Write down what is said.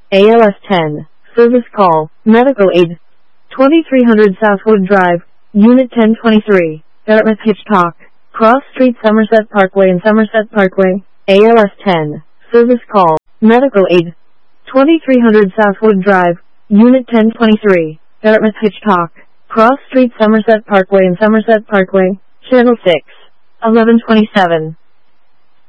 ALS 10. Service call. Medical aid. 2300 Southwood Drive, Unit 1023, Dartmouth Hitchcock. Cross Street Somerset Parkway and Somerset Parkway. ALS 10. Service call. Medical aid. 2300 Southwood Drive, Unit 1023, Dartmouth Hitchcock. Cross Street Somerset Parkway and Somerset Parkway. Channel 6. 1127.